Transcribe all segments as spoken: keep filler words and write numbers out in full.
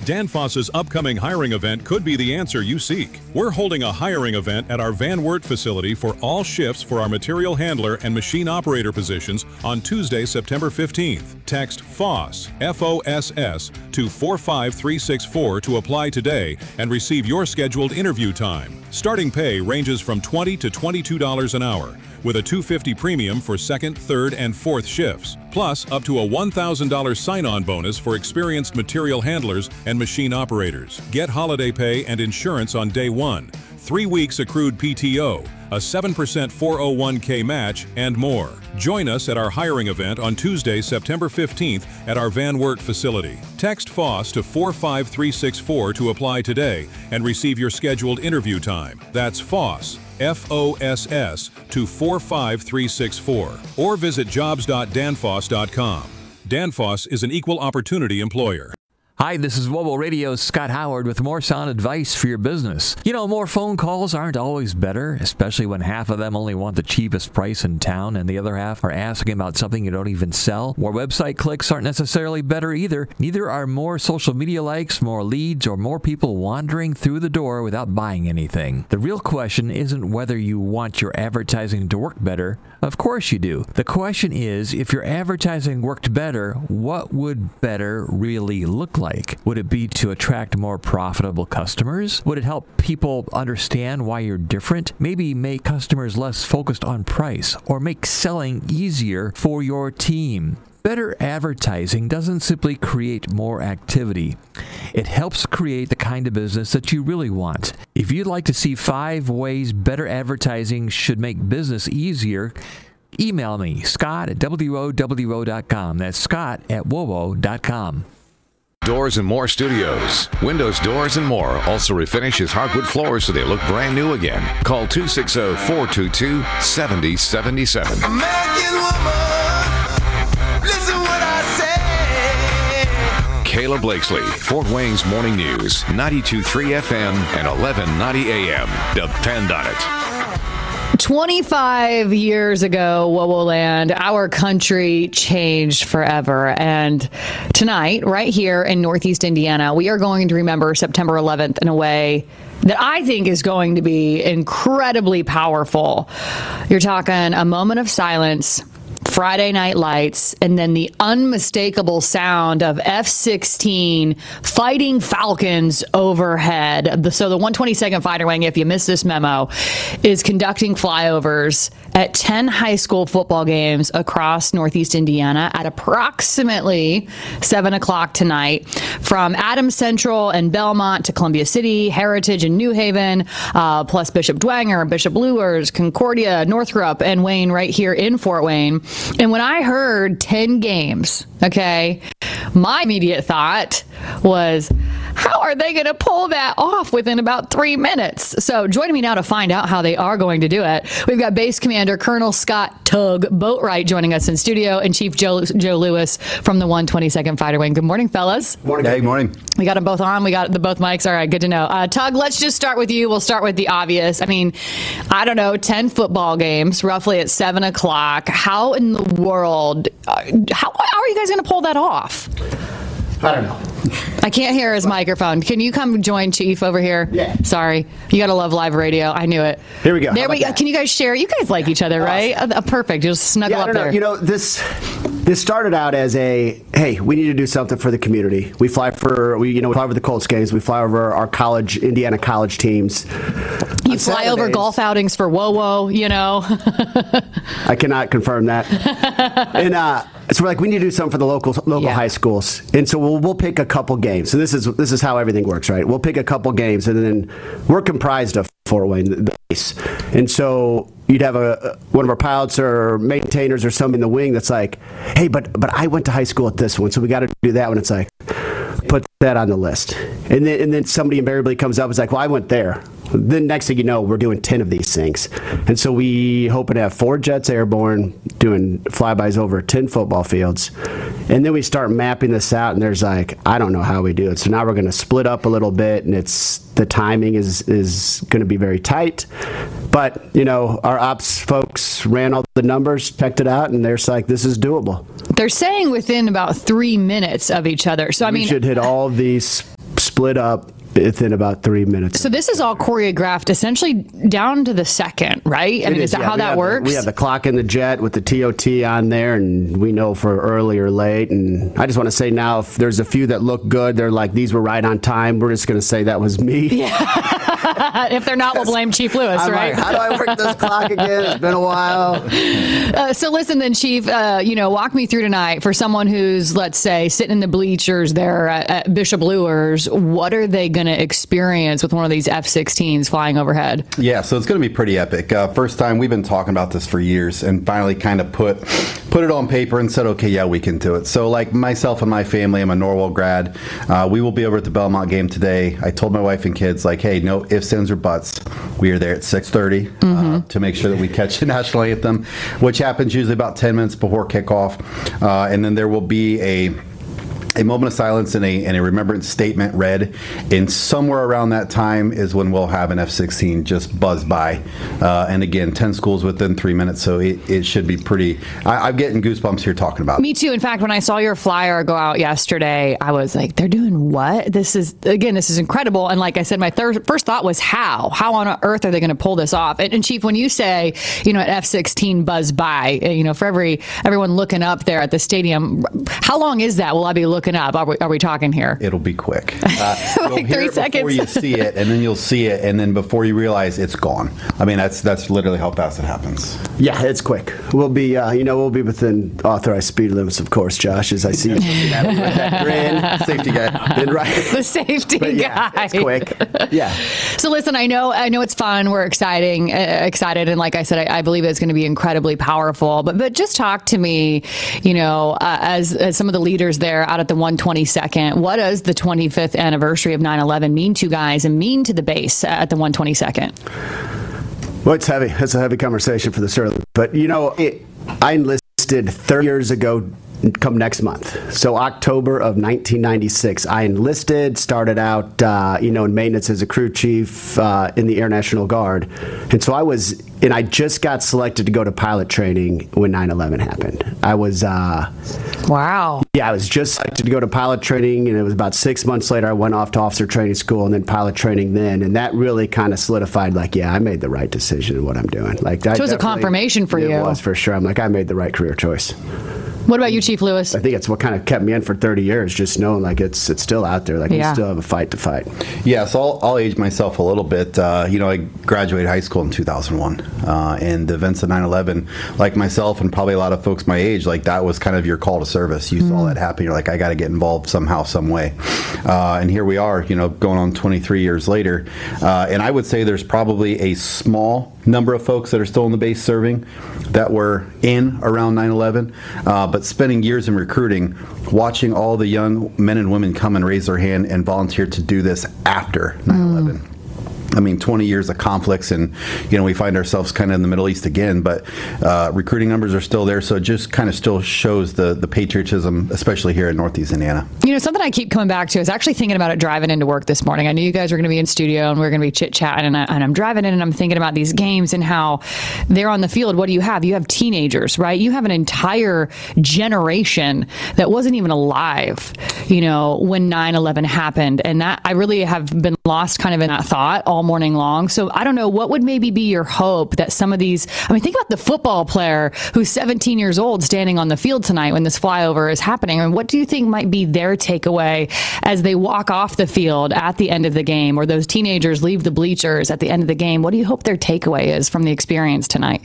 Danfoss's upcoming hiring event could be the answer you seek. We're holding a hiring event at our Van Wert facility for all shifts for our material handler and machine operator positions on Tuesday, September fifteenth. Text FOSS, F O S S, to four five three six four to apply today and receive your scheduled interview time. Starting pay ranges from twenty to twenty-two dollars an hour, with a two hundred fifty dollars premium for second, third, and fourth shifts, plus up to a one thousand dollars sign-on bonus for experienced material handlers and machine operators. Get holiday pay and insurance on day one, three weeks accrued P T O, a seven percent four oh one k match, and more. Join us at our hiring event on Tuesday, September fifteenth at our Van Wert facility. Text FOSS to four five three six four to apply today and receive your scheduled interview time. That's FOSS, F O S S, to four five three six four, or visit jobs dot danfoss dot com. Danfoss is an equal opportunity employer. Hi, this is Wobble Radio's Scott Howard with more sound advice for your business. You know, more phone calls aren't always better, especially when half of them only want the cheapest price in town and the other half are asking about something you don't even sell. More website clicks aren't necessarily better either. Neither are more social media likes, more leads, or more people wandering through the door without buying anything. The real question isn't whether you want your advertising to work better. Of course you do. The question is, if your advertising worked better, what would better really look like? Like? Would it be to attract more profitable customers? Would it help people understand why you're different? Maybe make customers less focused on price, or make selling easier for your team. Better advertising doesn't simply create more activity. It helps create the kind of business that you really want. If you'd like to see five ways better advertising should make business easier, email me, Scott at W O W O dot com. That's Scott at W O W O dot com. Doors and More Studios. Windows, doors, and more also refinish his hardwood floors so they look brand new again. Call two six zero, four two two, seven zero seven seven. American woman, listen what I say. Kayla Blakesley, Fort Wayne's Morning News, ninety-two point three F M and eleven ninety A M. Depend on it. twenty-five years ago, Wowo Land, our country changed forever. And tonight, right here in Northeast Indiana, we are going to remember September eleventh in a way that I think is going to be incredibly powerful. You're talking a moment of silence, Friday Night Lights, and then the unmistakable sound of F sixteen fighting Falcons overhead. The, so the one twenty-second Fighter Wing, if you missed this memo, is conducting flyovers at ten high school football games across Northeast Indiana at approximately seven o'clock tonight, from Adams Central and Belmont to Columbia City, Heritage and New Haven, uh, plus Bishop Dwenger, Bishop Luers, Concordia, Northrop, and Wayne right here in Fort Wayne. And when I heard ten games, okay, my immediate thought was, how are they going to pull that off within about three minutes? So joining me now to find out how they are going to do it, we've got Base Commander Colonel Scott Tug Boatwright joining us in studio, and Chief Joe, Joe Lewis from the one twenty-second Fighter Wing. Good morning, fellas. Morning. Hey, morning. We got them both on. We got the both mics. All right, good to know. Uh, Tug, let's just start with you. We'll start with the obvious. I mean, I don't know, ten football games, roughly at seven o'clock. How in the world, uh, how, how are you guys going to pull that off? I don't know. I can't hear his microphone. Can you come join Chief over here? Yeah. Sorry. You got to love live radio. I knew it. Here we go. There we go. Can you guys share? You guys like each other, right? Uh, perfect. Just snuggle yeah, up I don't there. know. You know, this this started out as a, hey, we need to do something for the community. We fly for, we you know, we fly over the Colts games. We fly over our college, Indiana college teams. You On fly Saturdays, over golf outings for WoWo, you know. I cannot confirm that. and uh, so we're like, we need to do something for the local local Yeah. high schools. And so we'll we'll pick a couple games. So this is this is how everything works, right? We'll pick a couple games, and then we're comprised of Fort Wayne, the base. And so you'd have a one of our pilots or maintainers or somebody in the wing that's like, hey, but but I went to high school at this one, so we got to do that one. It's like, put that on the list. And then and then somebody invariably comes up and is like, well, I went there. Then next thing you know, we're doing ten of these things. And so we hoping to have four jets airborne doing flybys over ten football fields. And then we start mapping this out, and there's like, I don't know how we do it. So now we're going to split up a little bit, and it's the timing is, is going to be very tight. But, you know, our ops folks ran all the numbers, checked it out, and they're like, this is doable. They're saying within about three minutes of each other. So, I we mean, should hit all these split up within about three minutes. So this is all choreographed essentially down to the second, right? I It mean, is, is, that yeah. how We that have the- works? we have the clock in the jet with the T O T on there, and we know for early or late. And I just want to say now, if there's a few that look good, they're like, these were right on time, we're just going to say that was me. Yeah. If they're not, we'll blame Chief Lewis, I'm right? like, how do I work this clock again? It's been a while. Uh, so listen then, Chief, uh, you know, walk me through tonight for someone who's, let's say, sitting in the bleachers there at, at Bishop Luers. What are they going to experience with one of these F sixteens flying overhead? Yeah, so it's going to be pretty epic. Uh, first time, we've been talking about this for years and finally kind of put put it on paper and said, okay, yeah, we can do it. So like myself and my family, I'm a Norwell grad. Uh, we will be over at the Belmont game today. I told my wife and kids, like, hey, no ifs, ands, or buts. We are there at six thirty mm-hmm. uh, to make sure that we catch the national anthem, which happens usually about ten minutes before kickoff. Uh, and then there will be a a moment of silence and a, and a remembrance statement read, and somewhere around that time is when we'll have an F sixteen just buzz by. Uh, and again, ten schools within three minutes, so it, it should be pretty. I, I'm getting goosebumps here talking about it. Me too. In fact, when I saw your flyer go out yesterday, I was like, they're doing what? This is, again, this is incredible. And like I said, my thir- first thought was how? How on earth are they going to pull this off? And, and Chief, when you say, you know, an F sixteen buzz by, you know, for every everyone looking up there at the stadium, how long is that? Will I be looking up? Are we, are we talking here? It'll be quick. Uh, Like you'll hear three it seconds. before you see it, and then you'll see it, and then before you realize it's gone. I mean, that's that's literally how fast it happens. Yeah, it's quick. We'll be, uh, you know, we'll be within authorized speed limits, of course, Josh, as I see you looking at me with that grin. Safety guy. Been right. The safety But yeah, guy. it's quick. Yeah. So listen, I know, I know it's fun. We're exciting, uh, excited, and like I said, I, I believe it's going to be incredibly powerful. But but just talk to me, you know, uh, as as some of the leaders there out at the one twenty-second. What does the twenty-fifth anniversary of nine eleven mean to you guys and mean to the base at the one twenty-second? Well, it's heavy. It's a heavy conversation for this early. But, you know, it, I enlisted thirty years ago come next month. So October of nineteen ninety-six, I enlisted, started out, uh, you know, in maintenance as a crew chief uh, in the Air National Guard. And so I was, and I just got selected to go to pilot training when nine eleven happened. I was, uh, Wow. yeah, I was just selected to go to pilot training, and it was about six months later I went off to officer training school and then pilot training then. And that really kind of solidified, like, yeah, I made the right decision in what I'm doing. Like, that So it was a definitely- confirmation for it you. It was, for sure. I'm like, I made the right career choice. What about you, Chief Lewis? I think it's what kind of kept me in for thirty years, just knowing like it's it's still out there. Like Yeah. we still have a fight to fight. Yeah, so I'll, I'll age myself a little bit. Uh, you know, I graduated high school in two thousand one, uh, and the events of nine eleven, like myself and probably a lot of folks my age, like that was kind of your call to service. You saw that happen. You're like, I got to get involved somehow, some way. Uh, and here we are, you know, going on twenty-three years later. Uh, and I would say there's probably a small number of folks that are still in the base serving that were in around nine eleven, uh, but spending years in recruiting, watching all the young men and women come and raise their hand and volunteer to do this after nine eleven. I mean, twenty years of conflicts, and you know we find ourselves kind of in the Middle East again. But uh, recruiting numbers are still there, so it just kind of still shows the the patriotism, especially here in Northeast Indiana. You know, something I keep coming back to is actually thinking about it driving into work this morning. I knew you guys were going to be in studio and we are going to be chit chatting, and, I, and I'm driving in and I'm thinking about these games and how they're on the field. What do you have? You have teenagers, right? You have an entire generation that wasn't even alive, you know, when nine eleven happened, and that I really have been lost kind of in that thought all morning long. So I don't know, what would maybe be your hope that some of these, I mean, think about the football player who's seventeen years old standing on the field tonight when this flyover is happening. I mean, what do you think might be their takeaway as they walk off the field at the end of the game, or those teenagers leave the bleachers at the end of the game? What do you hope their takeaway is from the experience tonight?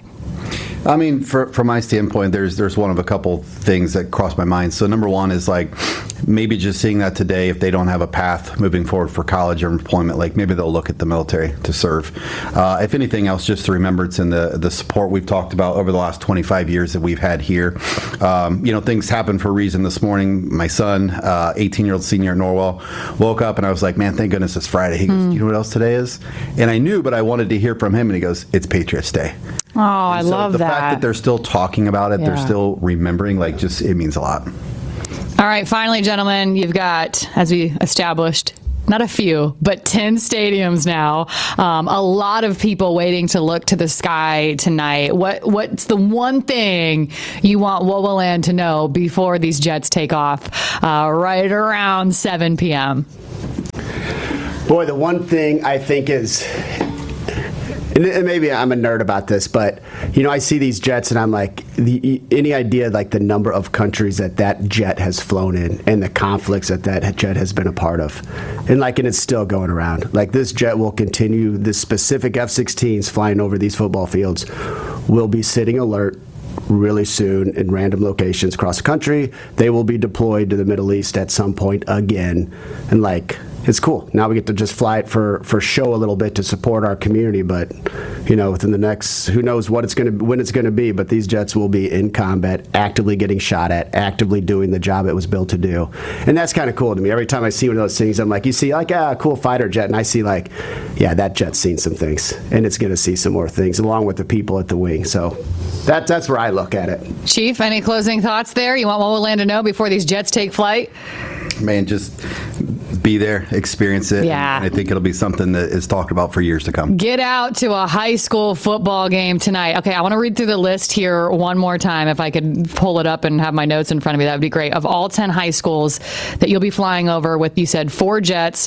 I mean, for, from my standpoint, there's there's one of a couple things that cross my mind. So number one is like maybe just seeing that today, if they don't have a path moving forward for college or employment, like maybe they'll look at the military to serve. Uh, if anything else, just the remembrance and the the support we've talked about over the last twenty-five years that we've had here. Um, you know, things happen for a reason. This morning, my son, uh, eighteen-year-old senior at Norwell, woke up and I was like, man, thank goodness it's Friday. He goes, mm. you know what else today is? And I knew, but I wanted to hear from him, and he goes, it's Patriots Day. Oh, I and so love the that. The fact that they're still talking about it, Yeah. they're still remembering, like, just, it means a lot. All right, finally, gentlemen, you've got, as we established, not a few, but ten stadiums now. Um, a lot of people waiting to look to the sky tonight. What What's the one thing you want Wowoland to know before these jets take off uh, right around seven p.m.? Boy, the one thing I think is, and maybe I'm a nerd about this, but you know, I see these jets and I'm like, the, any idea like the number of countries that that jet has flown in and the conflicts that that jet has been a part of, and like, and it's still going around. Like this jet will continue. This specific F sixteens flying over these football fields will be sitting alert really soon in random locations across the country. They will be deployed to the Middle East at some point again, and like. It's cool. Now we get to just fly it for, for show a little bit to support our community, but you know, within the next, who knows what it's going to, when it's going to be, but these jets will be in combat, actively getting shot at, actively doing the job it was built to do. And that's kind of cool to me. Every time I see one of those things, I'm like, you see like, ah, cool fighter jet, and I see like, yeah, that jet's seen some things, and it's going to see some more things, along with the people at the wing. So that, that's where I look at it. Chief, any closing thoughts there? You want Wowoland to know before these jets take flight? Man, just be there, experience it. Yeah. And I think it'll be something that is talked about for years to come. Get out to a high school football game tonight. Okay, I want to read through the list here one more time. If I could pull it up and have my notes in front of me, that would be great. Of all ten high schools that you'll be flying over with, you said four jets,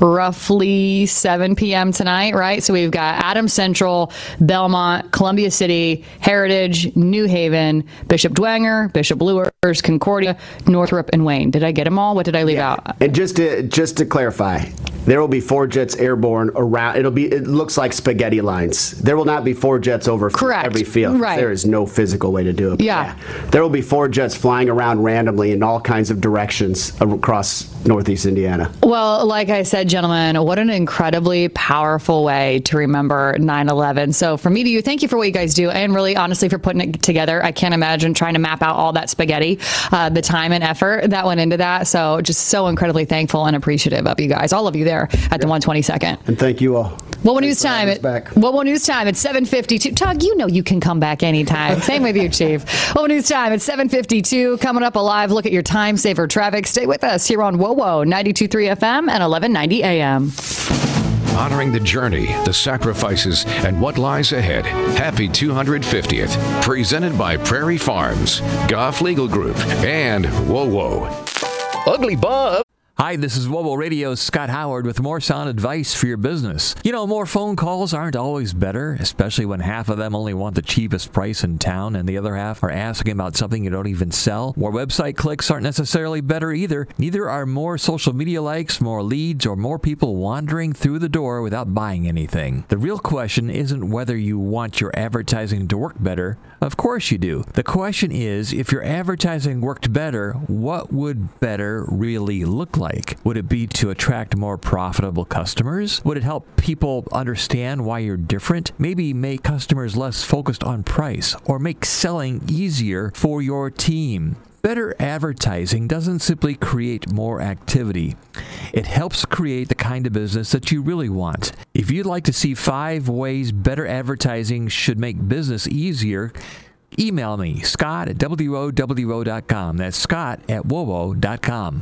roughly seven p.m. tonight, right? So we've got Adams Central, Belmont, Columbia City, Heritage, New Haven, Bishop Dwenger, Bishop Luers, Concordia, Northrop, and Wayne. Did I get them all? What did I leave Yeah. out? And just to just to clarify, there will be four jets airborne around. It'll be. It looks like spaghetti lines. There will not be four jets over Correct. every field. Right. There is no physical way to do it. But Yeah. There will be four jets flying around randomly in all kinds of directions across Northeast Indiana. Well, like I said, gentlemen, what an incredibly powerful way to remember nine eleven. So from me to you, thank you for what you guys do, and really, honestly, for putting it together. I can't imagine trying to map out all that spaghetti, uh, the time and effort that went into that. So just so incredibly thankful and appreciative of you guys, all of you there at the one twenty-second. And thank you all. What News for having time? us back. What News time? It's seven fifty-two. Tug, you know you can come back anytime. Same with you, Chief. What News time? It's seven fifty-two. Coming up, a live look at your time saver traffic. Stay with us here on WOWO ninety-two point three F M and eleven ninety A M. Honoring the journey, the sacrifices, and what lies ahead. Happy two hundred fiftieth. Presented by Prairie Farms, Goff Legal Group, and WOWO. Ugly Bob. Hi, this is WOWO Radio's Scott Howard with more sound advice for your business. You know, more phone calls aren't always better, especially when half of them only want the cheapest price in town and the other half are asking about something you don't even sell. More website clicks aren't necessarily better either. Neither are more social media likes, more leads, or more people wandering through the door without buying anything. The real question isn't whether you want your advertising to work better. Of course you do. The question is, if your advertising worked better, what would better really look like? Would it be to attract more profitable customers? Would it help people understand why you're different? Maybe make customers less focused on price, or make selling easier for your team. Better advertising doesn't simply create more activity. It helps create the kind of business that you really want. If you'd like to see five ways better advertising should make business easier, email me, Scott at W O W O dot com. That's Scott at W O W O dot com.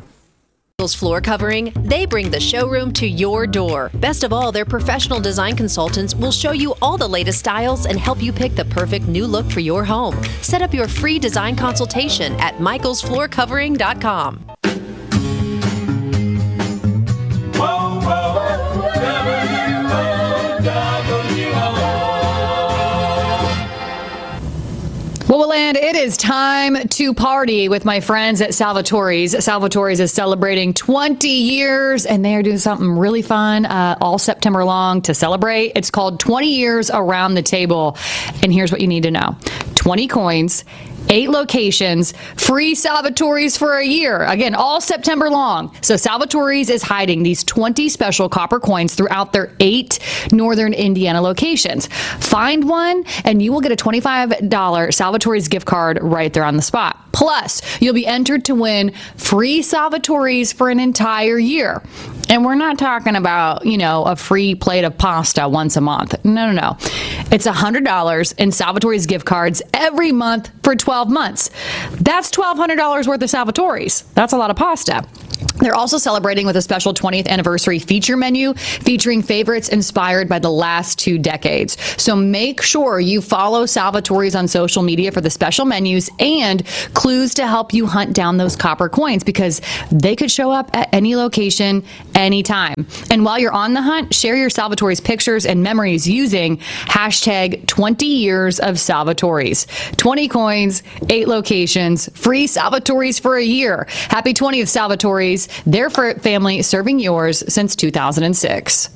Floor Covering, they bring the showroom to your door. Best of all, their professional design consultants will show you all the latest styles and help you pick the perfect new look for your home. Set up your free design consultation at michaels floor covering dot com. Whoa, whoa, W O W O. WOWOland, it is time to party with my friends at Salvatore's. Salvatore's is celebrating twenty years, and they are doing something really fun uh, all September long to celebrate. It's called twenty years Around the Table, and here's what you need to know. twenty coins, eight locations, free Salvatore's for a year. Again, all September long. So Salvatore's is hiding these twenty special copper coins throughout their eight northern Indiana locations. Find one, and you will get a twenty-five dollars Salvatore's gift card right there on the spot. Plus, you'll be entered to win free Salvatore's for an entire year. And we're not talking about, you know, a free plate of pasta once a month. No, no, no. It's one hundred dollars in Salvatore's gift cards every month for twelve months. That's twelve hundred dollars worth of Salvatore's. That's a lot of pasta. They're also celebrating with a special twentieth anniversary feature menu featuring favorites inspired by the last two decades. So make sure you follow Salvatore's on social media for the special menus and clues to help you hunt down those copper coins, because they could show up at any location, anytime. And while you're on the hunt, share your Salvatore's pictures and memories using hashtag twenty years of Salvatore's. twenty coins, eight locations, free Salvatore's for a year. Happy twentieth, Salvatore's. Their family serving yours since two thousand six.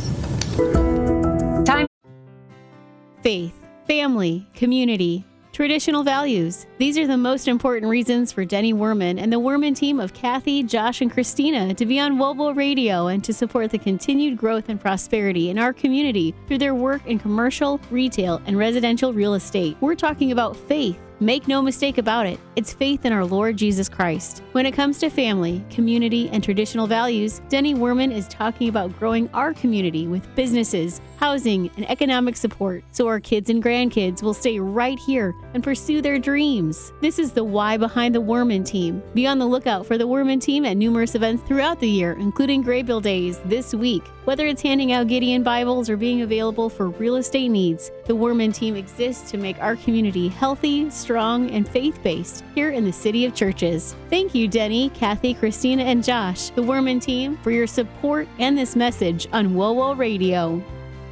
Time. Faith, family, community, traditional values. These are the most important reasons for Denny Werman and the Werman team of Kathy, Josh, and Christina to be on Wobo Radio and to support the continued growth and prosperity in our community through their work in commercial, retail, and residential real estate. We're talking about faith. Make no mistake about it, it's faith in our Lord Jesus Christ. When it comes to family, community, and traditional values, Denny Werman is talking about growing our community with businesses, housing, and economic support so our kids and grandkids will stay right here and pursue their dreams. This is the why behind the Werman team. Be on the lookout for the Werman team at numerous events throughout the year, including Graybill Days this week. Whether it's handing out Gideon Bibles or being available for real estate needs, the Werman team exists to make our community healthy, strong, and faith-based here in the City of Churches. Thank you, Denny, Kathy, Christina, and Josh, the Werman team, for your support and this message on WOWO Radio.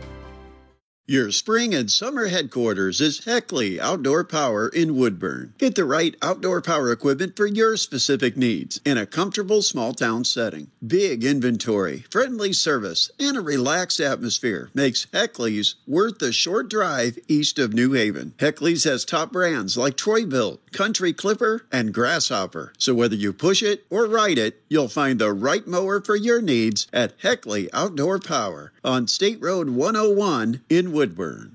Your spring and summer headquarters is Heckley Outdoor Power in Woodburn. Get the right outdoor power equipment for your specific needs in a comfortable small town setting. Big inventory, friendly service, and a relaxed atmosphere makes Heckley's worth the short drive east of New Haven. Heckley's has top brands like Troy-Bilt, Country Clipper, and Grasshopper. So whether you push it or ride it, you'll find the right mower for your needs at Heckley Outdoor Power on State Road one oh one in Woodburn.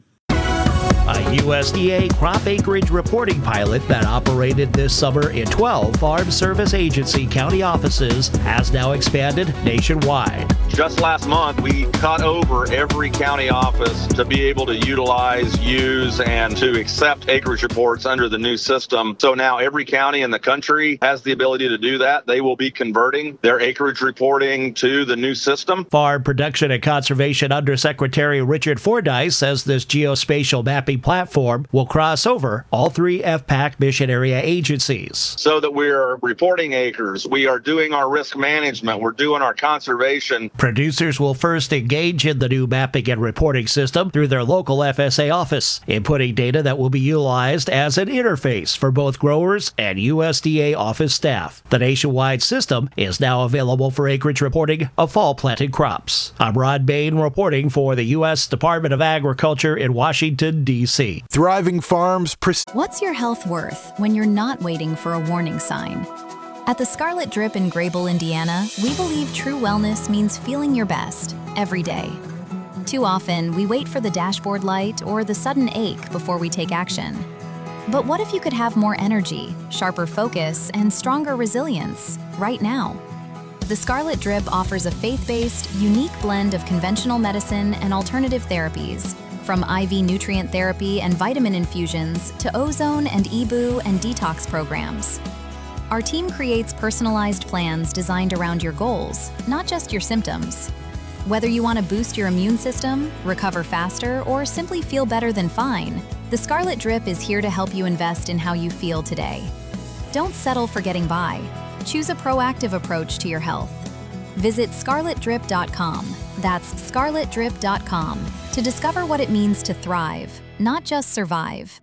A U S D A crop acreage reporting pilot that operated this summer in twelve Farm Service Agency county offices has now expanded nationwide. Just last month, we cut over every county office to be able to utilize, use, and to accept acreage reports under the new system. So now every county in the country has the ability to do that. They will be converting their acreage reporting to the new system. Farm Production and Conservation Undersecretary Richard Fordyce says this geospatial mapping platform will cross over all three F PAC mission area agencies. So that we're reporting acres, we are doing our risk management, we're doing our conservation. Producers will first engage in the new mapping and reporting system through their local F S A office, inputting data that will be utilized as an interface for both growers and U S D A office staff. The nationwide system is now available for acreage reporting of fall planted crops. I'm Rod Bain reporting for the U S Department of Agriculture in Washington, D C Thriving farms. Pres- What's your health worth when you're not waiting for a warning sign? At the Scarlet Drip in Graybill, Indiana, we believe true wellness means feeling your best every day. Too often, we wait for the dashboard light or the sudden ache before we take action. But what if you could have more energy, sharper focus, and stronger resilience right now? The Scarlet Drip offers a faith-based, unique blend of conventional medicine and alternative therapies, from I V nutrient therapy and vitamin infusions to ozone and E B U and detox programs. Our team creates personalized plans designed around your goals, not just your symptoms. Whether you want to boost your immune system, recover faster, or simply feel better than fine, the Scarlet Drip is here to help you invest in how you feel today. Don't settle for getting by. Choose a proactive approach to your health. Visit scarlet drip dot com. That's scarlet drip dot com to discover what it means to thrive, not just survive.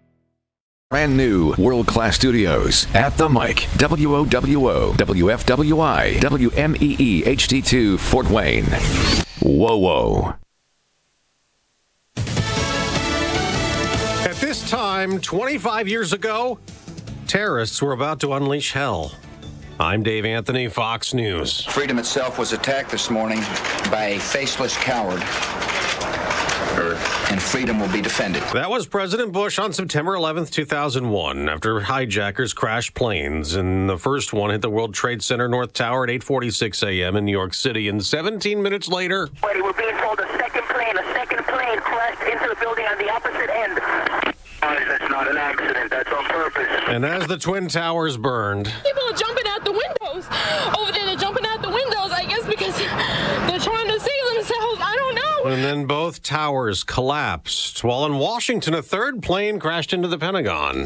Brand new world-class studios at the mic. W O W O, W F W I, W M E E H D two, Fort Wayne. Whoa, whoa. At this time, twenty-five years ago, terrorists were about to unleash hell. I'm Dave Anthony, Fox News. Freedom itself was attacked this morning by a faceless coward. And freedom will be defended. That was President Bush on September eleventh, two thousand one, after hijackers crashed planes. And the first one hit the World Trade Center North Tower at eight forty-six a.m. in New York City. And seventeen minutes later... Wait, we're being told a second plane, a second plane crashed into the building on the opposite end. That's not an accident. That's on purpose. And as the Twin Towers burned... People are jumping out the windows. windows. Over there, they're jumping out the windows, I guess, because they're trying to save themselves. I don't know. And then both towers collapsed. While in Washington, a third plane crashed into the Pentagon.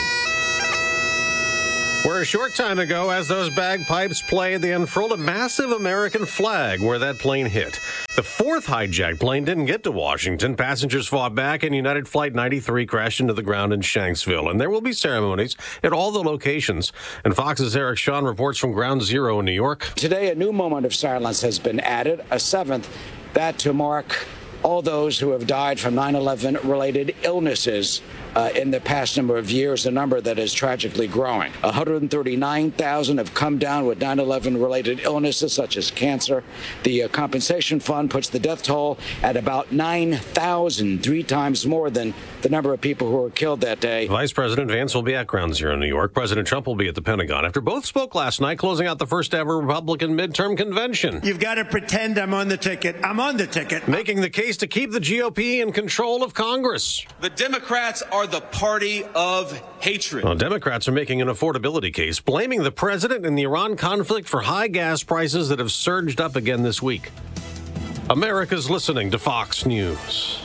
Where a short time ago, as those bagpipes played, they unfurled a massive American flag where that plane hit. The fourth hijacked plane didn't get to Washington. Passengers fought back, and United Flight ninety-three crashed into the ground in Shanksville. And there will be ceremonies at all the locations. And Fox's Eric Shawn reports from Ground Zero in New York. Today, a new moment of silence has been added, a seventh, that to mark all those who have died from nine eleven related illnesses uh, in the past number of years, a number that is tragically growing. one hundred thirty-nine thousand have come down with nine eleven related illnesses such as cancer. The uh, compensation fund puts the death toll at about nine thousand, three times more than the number of people who were killed that day. Vice President Vance will be at Ground Zero in New York. President Trump will be at the Pentagon after both spoke last night, closing out the first ever Republican midterm convention. You've got to pretend I'm on the ticket. I'm on the ticket. Making the case to keep the G O P in control of Congress. The Democrats are the party of hatred. Well, Democrats are making an affordability case, blaming the president and the Iran conflict for high gas prices that have surged up again this week. America's listening to Fox News.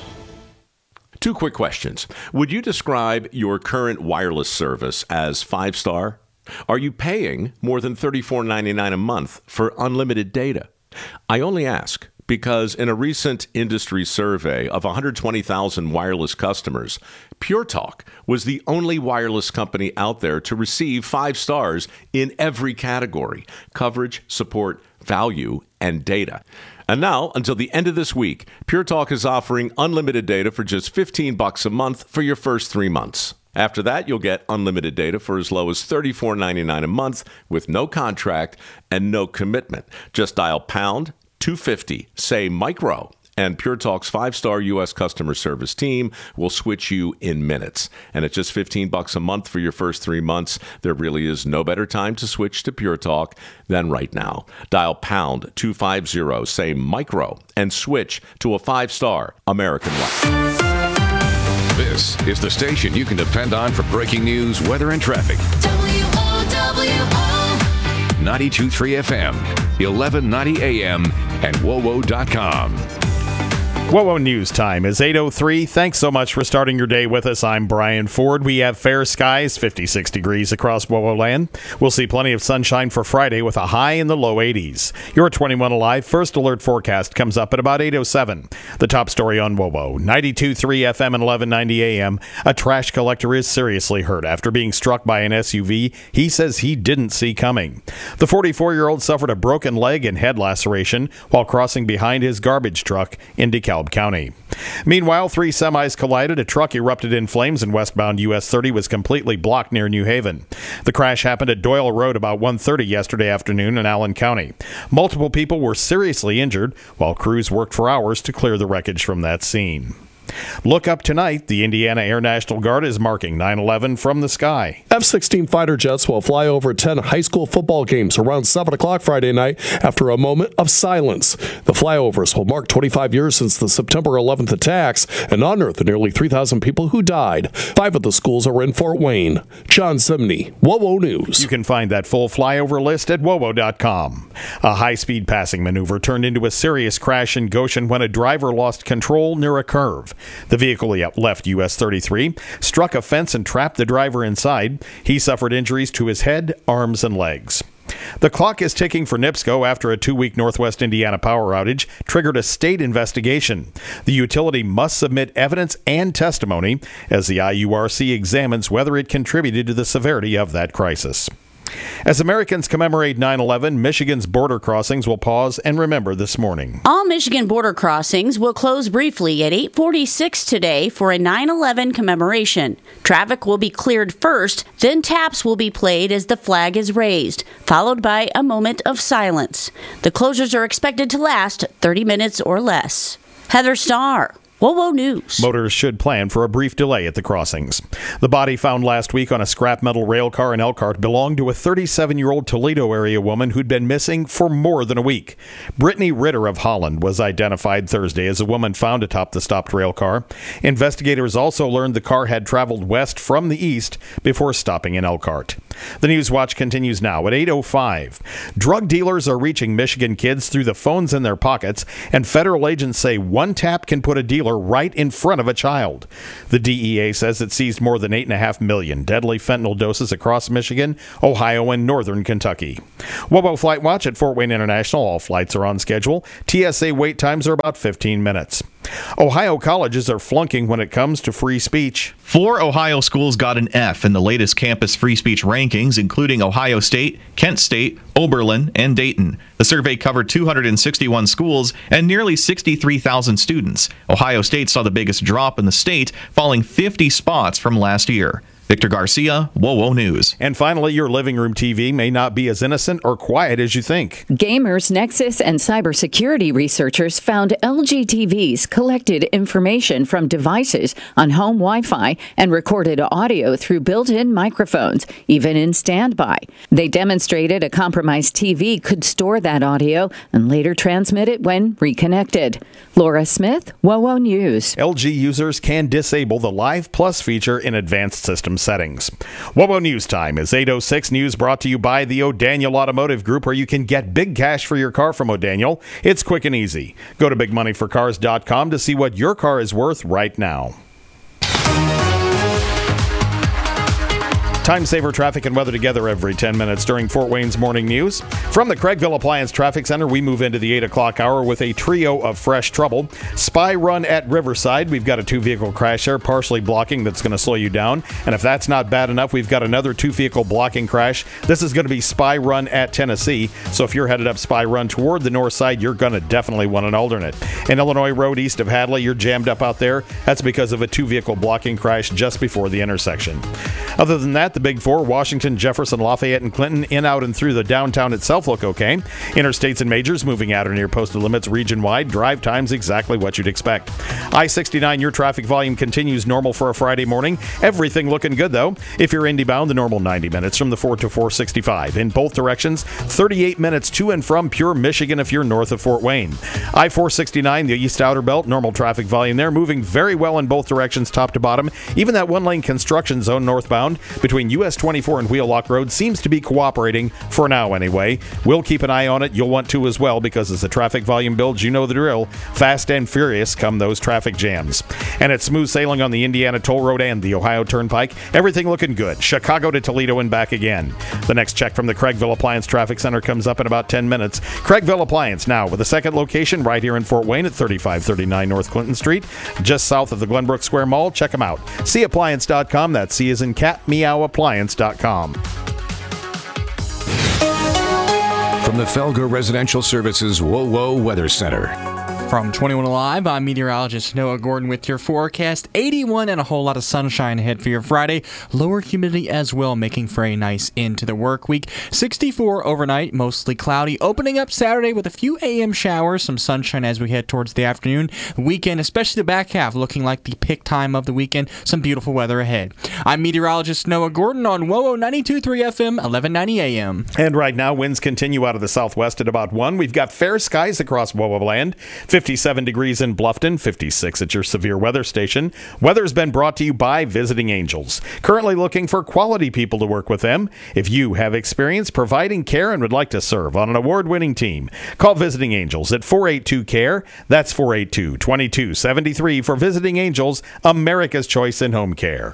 Two quick questions. Would you describe your current wireless service as five-star? Are you paying more than thirty-four ninety-nine a month for unlimited data? I only ask because in a recent industry survey of one hundred twenty thousand wireless customers, Pure Talk was the only wireless company out there to receive five stars in every category: coverage, support, value, and data. And now, until the end of this week, Pure Talk is offering unlimited data for just fifteen bucks a month for your first three months. After that, you'll get unlimited data for as low as thirty-four ninety-nine a month with no contract and no commitment. Just dial pound two fifty, say micro, and Pure Talk's five-star U S customer service team will switch you in minutes. And at just fifteen bucks a month for your first three months, there really is no better time to switch to Pure Talk than right now. Dial pound two fifty, say micro, and switch to a five-star American Life. This is the station you can depend on for breaking news, weather, and traffic. W O W O ninety-two point three F M, eleven ninety A M, and W O W O dot com. W O W O News Time is eight oh three. Thanks so much for starting your day with us. I'm Brian Ford. We have fair skies, fifty-six degrees across W O W O land. We'll see plenty of sunshine for Friday with a high in the low eighties. Your twenty-one Alive First Alert forecast comes up at about eight oh seven. The top story on W O W O. ninety-two point three F M and eleven ninety A M. A trash collector is seriously hurt after being struck by an S U V he says he didn't see coming. The forty-four-year-old suffered a broken leg and head laceration while crossing behind his garbage truck in DeKalb County. Meanwhile, three semis collided. A truck erupted in flames and westbound U S thirty was completely blocked near New Haven. The crash happened at Doyle Road about one thirty yesterday afternoon in Allen County. Multiple people were seriously injured while crews worked for hours to clear the wreckage from that scene. Look up tonight. The Indiana Air National Guard is marking nine eleven from the sky. F sixteen fighter jets will fly over ten high school football games around seven o'clock Friday night after a moment of silence. The flyovers will mark twenty-five years since the September eleventh attacks and honor the nearly three thousand people who died. Five of the schools are in Fort Wayne. John Simney, W O W O News. You can find that full flyover list at W O W O dot com. A high-speed passing maneuver turned into a serious crash in Goshen when a driver lost control near a curve. The vehicle left U S thirty-three, struck a fence and trapped the driver inside. He suffered injuries to his head, arms, and legs. The clock is ticking for NIPSCO after a two-week Northwest Indiana power outage triggered a state investigation. The utility must submit evidence and testimony as the I U R C examines whether it contributed to the severity of that crisis. As Americans commemorate nine eleven, Michigan's border crossings will pause and remember this morning. All Michigan border crossings will close briefly at eight forty-six today for a nine eleven commemoration. Traffic will be cleared first, then taps will be played as the flag is raised, followed by a moment of silence. The closures are expected to last thirty minutes or less. Heather Starr, W O W O News. Motorists should plan for a brief delay at the crossings. The body found last week on a scrap metal rail car in Elkhart belonged to a thirty-seven-year-old Toledo area woman who'd been missing for more than a week. Brittany Ritter of Holland was identified Thursday as a woman found atop the stopped rail car. Investigators also learned the car had traveled west from the east before stopping in Elkhart. The News Watch continues now at eight oh five. Drug dealers are reaching Michigan kids through the phones in their pockets, and federal agents say one tap can put a dealer right in front of a child. The D E A says it seized more than eight point five million deadly fentanyl doses across Michigan, Ohio, and northern Kentucky. WOBO Flight Watch at Fort Wayne International. All flights are on schedule. T S A wait times are about fifteen minutes. Ohio colleges are flunking when it comes to free speech. Four Ohio schools got an F in the latest campus free speech rankings, including Ohio State, Kent State, Oberlin, and Dayton. The survey covered two hundred sixty-one schools and nearly sixty-three thousand students. Ohio State saw the biggest drop in the state, falling fifty spots from last year. Victor Garcia, WOWO News. And finally, your living room T V may not be as innocent or quiet as you think. Gamers Nexus and cybersecurity researchers found L G T Vs collected information from devices on home Wi-Fi and recorded audio through built-in microphones, even in standby. They demonstrated a compromised T V could store that audio and later transmit it when reconnected. Laura Smith, WOWO News. L G users can disable the Live Plus feature in advanced system settings. WOWO News Time is eight oh six. News brought to you by the O'Daniel Automotive Group, where you can get big cash for your car from O'Daniel. It's quick and easy. Go to big money for cars dot com to see what your car is worth right now. Time saver traffic and weather together every ten minutes during Fort Wayne's Morning News. From the Craigville Appliance Traffic Center, we move into the eight o'clock hour with a trio of fresh trouble. Spy Run at Riverside. We've got a two-vehicle crash there, partially blocking, that's going to slow you down. And if that's not bad enough, we've got another two-vehicle blocking crash. This is going to be Spy Run at Tennessee. So if you're headed up Spy Run toward the north side, you're going to definitely want an alternate. And Illinois Road east of Hadley, you're jammed up out there. That's because of a two-vehicle blocking crash just before the intersection. Other than that, the Big Four, Washington, Jefferson, Lafayette, and Clinton, in, out, and through the downtown itself look okay. Interstates and majors moving out or near posted limits region-wide. Drive times exactly what you'd expect. I sixty-nine, your traffic volume continues normal for a Friday morning. Everything looking good, though. If you're Indy bound, the normal ninety minutes from the four to four sixty-five. In both directions, thirty-eight minutes to and from Pure, Michigan if you're north of Fort Wayne. I four sixty-nine, the east outer belt, normal traffic volume there, moving very well in both directions, top to bottom. Even that one-lane construction zone northbound between U S twenty-four and Wheelock Road seems to be cooperating for now anyway. We'll keep an eye on it. You'll want to as well, because as the traffic volume builds, you know the drill. Fast and furious come those traffic jams. And it's smooth sailing on the Indiana Toll Road and the Ohio Turnpike. Everything looking good. Chicago to Toledo and back again. The next check from the Craigville Appliance Traffic Center comes up in about ten minutes. Craigville Appliance now with a second location right here in Fort Wayne at thirty-five thirty-nine North Clinton Street, just south of the Glenbrook Square Mall. Check them out. see appliance dot com. That's C as in cat, meow appliance dot com. From the Felger Residential Services WOWO Weather Center. From twenty-one Alive, I'm meteorologist Noah Gordon with your forecast. eighty-one and a whole lot of sunshine ahead for your Friday. Lower humidity as well, making for a nice end to the work week. sixty-four overnight, mostly cloudy. Opening up Saturday with a few A M showers, some sunshine as we head towards the afternoon. Weekend, especially the back half, looking like the pick time of the weekend. Some beautiful weather ahead. I'm meteorologist Noah Gordon on WOWO ninety-two point three F M, eleven ninety A M. And right now, winds continue out of the southwest at about one. We've got fair skies across WOWO land. fifty-seven degrees in Bluffton, fifty-six at your severe weather station. Weather's been brought to you by Visiting Angels. Currently looking for quality people to work with them. If you have experience providing care and would like to serve on an award-winning team, call Visiting Angels at four eight two, C A R E. That's four eight two, two two seven three for Visiting Angels, America's choice in home care.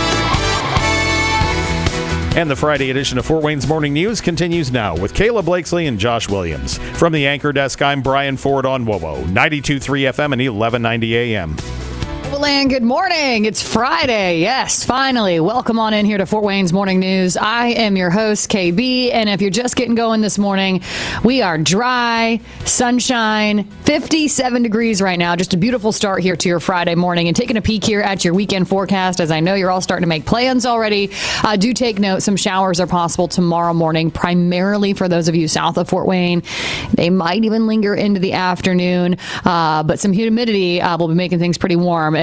And the Friday edition of Fort Wayne's Morning News continues now with Kayla Blakesley and Josh Williams. From the anchor desk, I'm Brian Ford on WOWO, ninety-two point three F M and eleven ninety A M. And good morning. It's Friday. Yes, finally. Welcome on in here to Fort Wayne's Morning News. I am your host, K B, and if you're just getting going this morning, we are dry, sunshine, fifty-seven degrees right now. Just a beautiful start here to your Friday morning. And taking a peek here at your weekend forecast, as I know you're all starting to make plans already, uh, do take note. Some showers are possible tomorrow morning, primarily for those of you south of Fort Wayne. They might even linger into the afternoon, uh, but some humidity uh, will be making things pretty warm.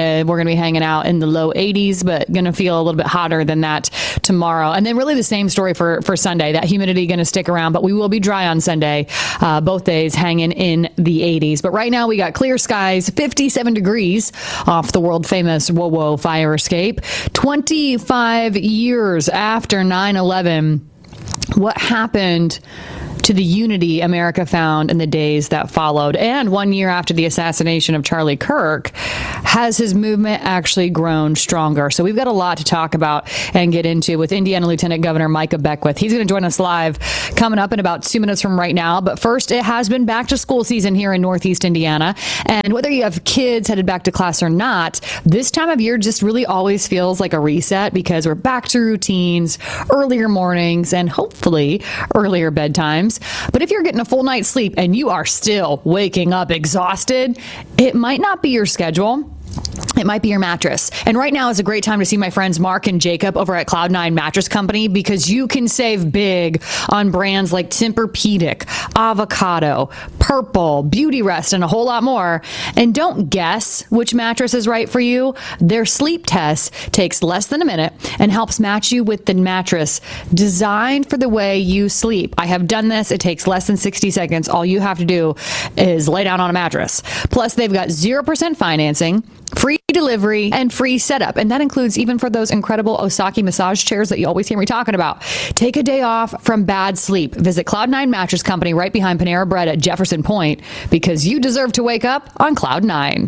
Uh, we're going to be hanging out in the low eighties, but going to feel a little bit hotter than that tomorrow. And then really the same story for, for Sunday. That humidity going to stick around, but we will be dry on Sunday. Uh, both days hanging in the eighties. But right now we got clear skies, fifty-seven degrees off the world famous WoWo fire escape. twenty-five years after nine eleven, what happened to the unity America found in the days that followed? And one year after the assassination of Charlie Kirk, has his movement actually grown stronger? So we've got a lot to talk about and get into with Indiana Lieutenant Governor Micah Beckwith. He's going to join us live coming up in about two minutes from right now. But first, it has been back to school season here in Northeast Indiana. And whether you have kids headed back to class or not, this time of year just really always feels like a reset because we're back to routines, earlier mornings, and hopefully earlier bedtimes. But if you're getting a full night's sleep and you are still waking up exhausted, it might not be your schedule. It might be your mattress. And right now is a great time to see my friends Mark and Jacob over at Cloud nine Mattress Company because you can save big on brands like Tempur-Pedic, Avocado, Purple, Beauty Rest, and a whole lot more. And don't guess which mattress is right for you. Their sleep test takes less than a minute and helps match you with the mattress designed for the way you sleep. I have done this. It takes less than sixty seconds. All you have to do is lay down on a mattress. Plus, they've got zero percent financing, free delivery, and free setup. And that includes even for those incredible Osaki massage chairs that you always hear me talking about. Take a day off from bad sleep. Visit Cloud nine Mattress Company right behind Panera Bread at Jefferson Point because you deserve to wake up on Cloud nine.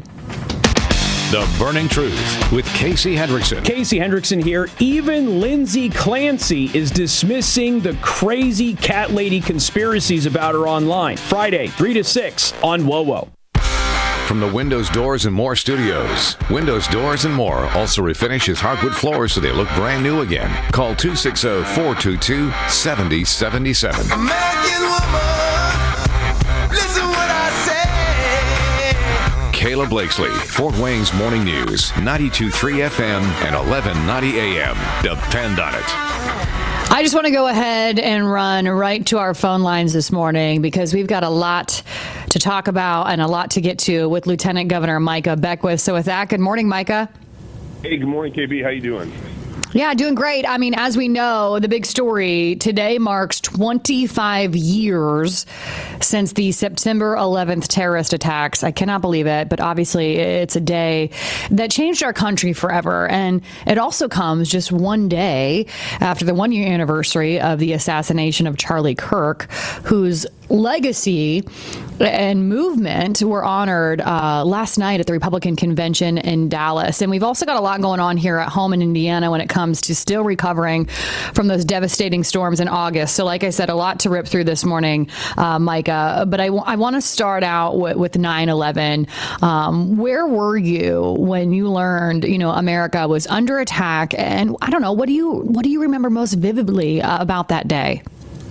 The Burning Truth with Casey Hendrickson. Casey Hendrickson here. Even Lindsay Clancy is dismissing the crazy cat lady conspiracies about her online. Friday, three to six on WoWo. From the Windows, Doors, and More studios, Windows, Doors, and More also refinishes hardwood floors so they look brand new again. Call two six zero, four two two, seven zero seven seven. American woman, listen what I say. Kayla Blakesley, Fort Wayne's Morning News, ninety-two point three F M and eleven ninety A M. Depend on it. I just want to go ahead and run right to our phone lines this morning because we've got a lot to talk about and a lot to get to with Lieutenant Governor Micah Beckwith. So with that, good morning, Micah. Hey, good morning, K B. How you doing? Yeah, doing great. I mean, as we know, the big story today marks twenty-five years since the September eleventh terrorist attacks. I cannot believe it, but obviously it's a day that changed our country forever. And it also comes just one day after the one-year anniversary of the assassination of Charlie Kirk, whose legacy and movement were honored uh, last night at the Republican convention in Dallas. And we've also got a lot going on here at home in Indiana when it comes to still recovering from those devastating storms in August. So like I said, a lot to rip through this morning, uh, Micah. But I, w- I want to start out with, with nine eleven. Um, where were you when you learned, you know, America was under attack? And I don't know, what do you what do you remember most vividly uh, about that day?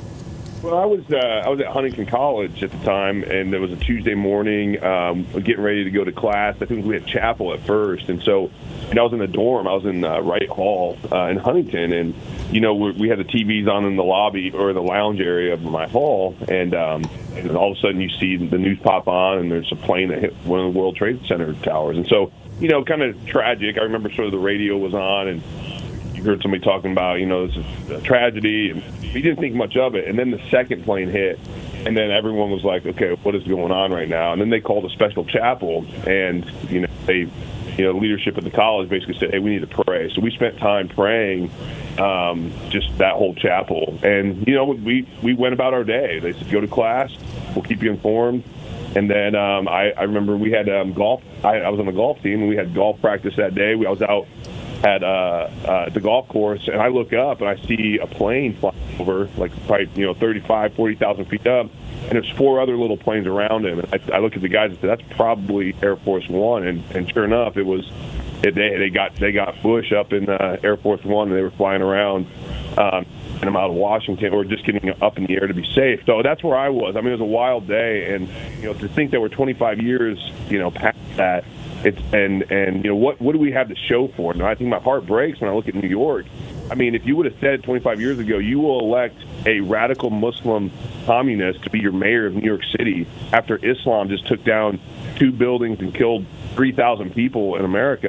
Well, I was uh, I was at Huntington College at the time, and it was a Tuesday morning, um, getting ready to go to class. I think we had chapel at first, and so and I was in the dorm. I was in uh, Wright Hall uh, in Huntington, and you know we, we had the T Vs on in the lobby or the lounge area of my hall, and, um, and all of a sudden you see the news pop on, and there's a plane that hit one of the World Trade Center towers, and so you know, kind of tragic. I remember sort of the radio was on, and you heard somebody talking about, you know, this is a tragedy, and we didn't think much of it. And then the second plane hit, and then everyone was like, okay, what is going on right now? And then they called a special chapel, and, you know, they, you know, leadership at the college basically said, hey, we need to pray. So we spent time praying um, just that whole chapel. And, you know, we, we went about our day. They said, go to class, we'll keep you informed. And then um, I, I remember we had um, golf. I, I was on the golf team, and we had golf practice that day. We, I was out at uh, uh, the golf course, and I look up, and I see a plane flying over, like probably, you know, thirty-five, forty thousand feet up, and there's four other little planes around him. And I, I look at the guys and said, that's probably Air Force One. And, and sure enough, it was. It, they, they got they got Bush up in uh, Air Force One, and they were flying around. Um, and I'm out of Washington, or just getting up in the air to be safe. So that's where I was. I mean, it was a wild day, and you know, to think that we're twenty-five years, you know, past that, it's and and you know, what what do we have to show for it? And I think my heart breaks when I look at New York. I mean, if you would have said twenty-five years ago, you will elect a radical Muslim communist to be your mayor of New York City after Islam just took down two buildings and killed three thousand people in America,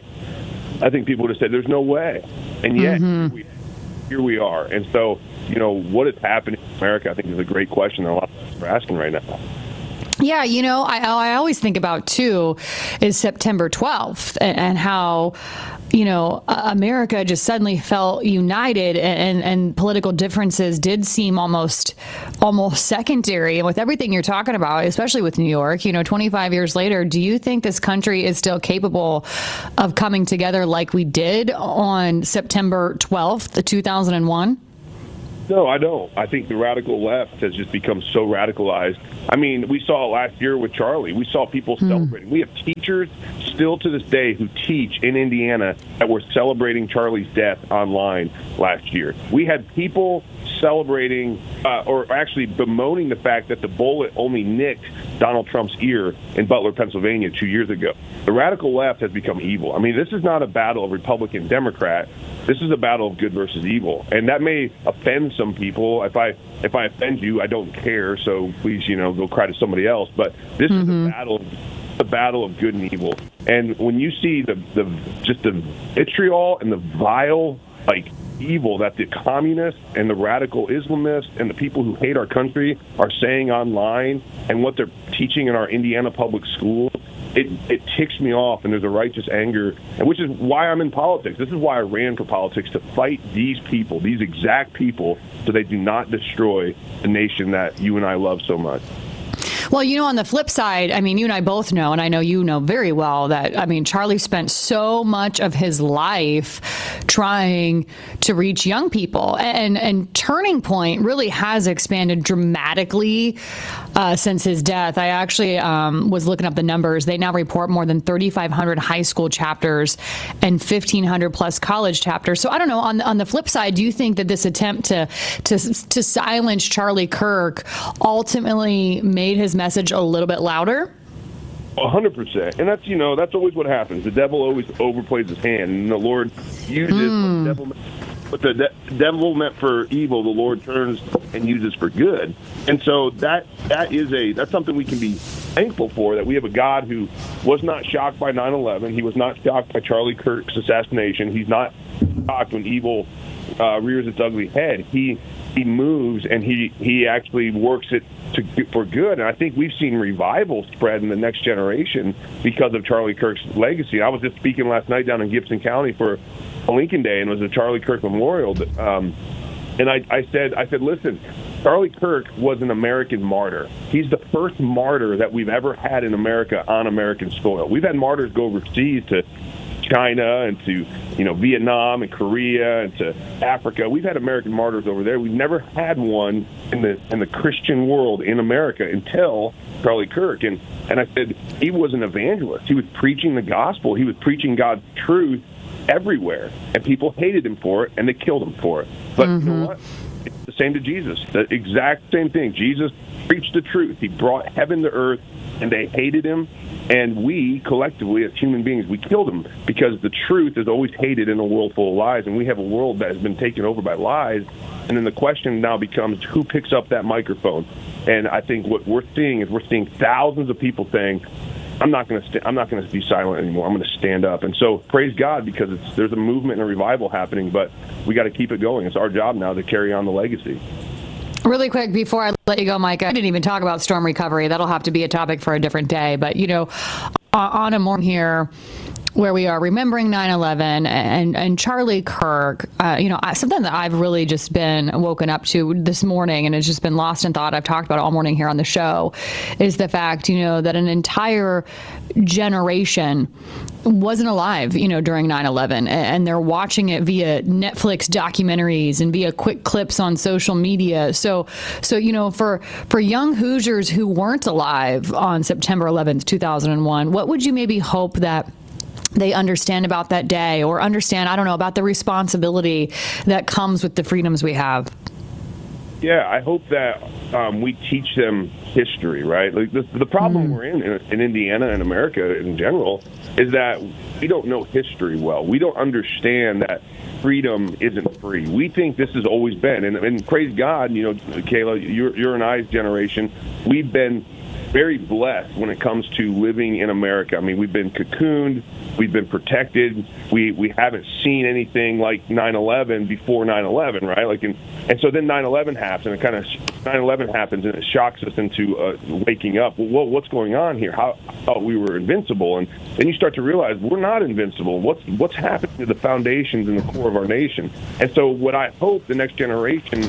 I think people would have said, there's no way. And yet, Mm-hmm. here, we, here we are. And so, you know, what is happening in America, I think, is a great question that a lot of us are asking right now. Yeah, you know, I, I always think about, too, is September twelfth and, and how, you know, America just suddenly felt united and, and political differences did seem almost almost secondary. And with everything you're talking about, especially with New York, you know, twenty-five years later, do you think this country is still capable of coming together like we did on September twelfth, two thousand one? No, I don't. I think the radical left has just become so radicalized. I mean, we saw it last year with Charlie. We saw people Hmm. celebrating. We have teachers still to this day who teach in Indiana that were celebrating Charlie's death online last year. We had people celebrating uh, or actually bemoaning the fact that the bullet only nicked Donald Trump's ear in Butler, Pennsylvania two years ago. The radical left has become evil. I mean, this is not a battle of Republican, Democrat. This is a battle of good versus evil. And that may offend some people. If I if I offend you, I don't care. So please, you know, go cry to somebody else. But this Mm-hmm. is a battle the battle of good and evil. And when you see the the just the vitriol and the vile like evil that the communists and the radical Islamists and the people who hate our country are saying online and what they're teaching in our Indiana public schools, it, it ticks me off, and there's a righteous anger, and which is why I'm in politics. This is why I ran for politics, to fight these people, these exact people, so they do not destroy the nation that you and I love so much. Well, you know, on the flip side, I mean, you and I both know, and I know you know very well that, I mean, Charlie spent so much of his life trying to reach young people. And, and Turning Point really has expanded dramatically uh, since his death. I actually um, was looking up the numbers. They now report more than thirty-five hundred high school chapters and fifteen hundred plus college chapters. So I don't know, on, on the flip side, do you think that this attempt to, to, to silence Charlie Kirk ultimately made his message a little bit louder? A hundred percent, and that's you know that's always what happens. The devil always overplays his hand, and the Lord uses Mm. what the devil, what the de- devil meant for evil. The Lord turns and uses for good, and so that that is a that's something we can be thankful for. That we have a God who was not shocked by nine eleven. He was not shocked by Charlie Kirk's assassination. He's not shocked when evil uh, rears its ugly head. He he moves and he he actually works it to for good. And I think we've seen revival spread in the next generation because of Charlie Kirk's legacy. I was just speaking last night down in Gibson County for Lincoln Day, and it was a Charlie Kirk memorial. Um, and I, I said, I said, listen, Charlie Kirk was an American martyr. He's the first martyr that we've ever had in America on American soil. We've had martyrs go overseas to China and to, you know, Vietnam and Korea and to Africa. We've had American martyrs over there. We've never had one in the in the Christian world in America until Charlie Kirk. And and I said he was an evangelist. He was preaching the gospel. He was preaching God's truth everywhere, and people hated him for it, and they killed him for it. But Mm-hmm. you know what? It's the same to Jesus. The exact same thing. Jesus preached the truth. He brought heaven to earth, and they hated him. And we, collectively, as human beings, we killed him because the truth is always hated in a world full of lies, and we have a world that has been taken over by lies. And then the question now becomes, who picks up that microphone? And I think what we're seeing is we're seeing thousands of people saying, I'm not going to st- I'm not going to be silent anymore. I'm going to stand up. And so praise God, because it's, there's a movement and a revival happening, but we got to keep it going. It's our job now to carry on the legacy. Really quick, before I let you go, Mike, I didn't even talk about storm recovery. That'll have to be a topic for a different day. But, you know, on a morning here where we are remembering nine eleven and, and Charlie Kirk, uh, you know, something that I've really just been woken up to this morning, and it's just been lost in thought. I've talked about it all morning here on the show, is the fact, you know, that an entire generation wasn't alive, you know, during nine eleven, and they're watching it via Netflix documentaries and via quick clips on social media. So, so you know, for for young Hoosiers who weren't alive on September eleventh, two thousand one, what would you maybe hope that they understand about that day, or understand, I don't know, about the responsibility that comes with the freedoms we have? Yeah, I hope that um, we teach them history, right? Like the, the problem mm. we're in, in in Indiana and America in general is that we don't know history well. We don't understand that freedom isn't free. We think this has always been, and, and praise God, you know, Kayla, you're, you're and I's generation, we've been very blessed when it comes to living in America. I mean, we've been cocooned, we've been protected, we we haven't seen anything like nine eleven before nine eleven, right? Like, and, and so then nine eleven happens, and it kind of nine eleven happens, and it shocks us into uh, waking up. Well, what's going on here? How I thought we were invincible, and then you start to realize we're not invincible. What's what's happening to the foundations and the core of our nation? And so, what I hope the next generation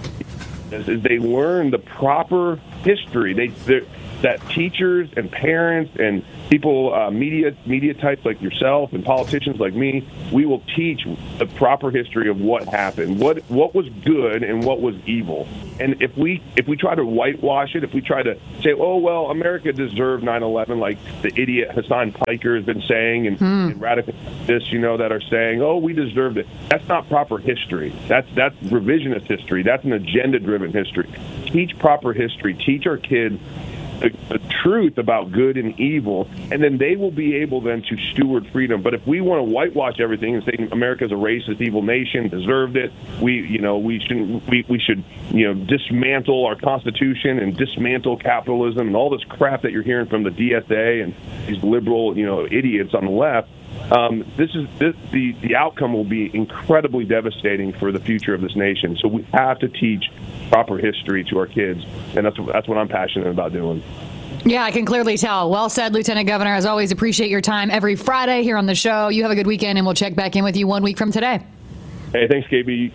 is, is they learn the proper history. They that teachers and parents and people, uh, media media types like yourself and politicians like me, we will teach the proper history of what happened, what what was good and what was evil. And if we if we try to whitewash it, if we try to say, oh well, America deserved nine eleven, like the idiot Hassan Piker has been saying, and, hmm. and radicalists, you know, that are saying, oh, we deserved it. That's not proper history. That's that's revisionist history. That's an agenda-driven history. Teach proper history. Teach our kids The, the truth about good and evil, and then they will be able then to steward freedom. But if we want to whitewash everything and say America's a racist, evil nation, deserved it, we, you know, we should, we, we should, you know, dismantle our Constitution and dismantle capitalism and all this crap that you're hearing from the D S A and these liberal, you know, idiots on the left. Um, this is this, the the outcome will be incredibly devastating for the future of this nation. So we have to teach proper history to our kids, and that's that's what I'm passionate about doing. Yeah, I can clearly tell. Well said, Lieutenant Governor. As always, appreciate your time every Friday here on the show. You have a good weekend, and we'll check back in with you one week from today. Hey, thanks, K B.